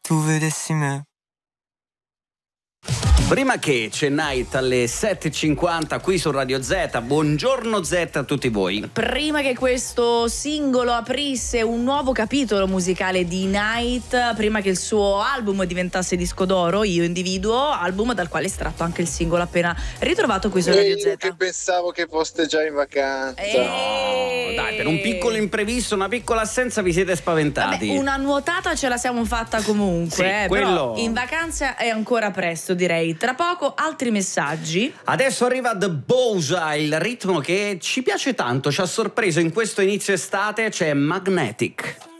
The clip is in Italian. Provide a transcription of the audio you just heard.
tu vedessi me. Prima che c'è Night alle 7.50 qui su Radio Z, buongiorno Z a tutti voi. Prima che questo singolo aprisse un nuovo capitolo musicale di Night, prima che il suo album diventasse disco d'oro, Io Individuo, album dal quale è estratto anche il singolo appena ritrovato qui su Radio Z. Che pensavo che foste già in vacanza. No, dai, per un piccolo imprevisto, una piccola assenza vi siete spaventati. Vabbè, una nuotata ce la siamo fatta comunque, Sì, però in vacanza è ancora presto, direi. Tra poco altri messaggi. Adesso arriva The Bosa, il ritmo che ci piace tanto, ci ha sorpreso in questo inizio estate, c'è Magnetic.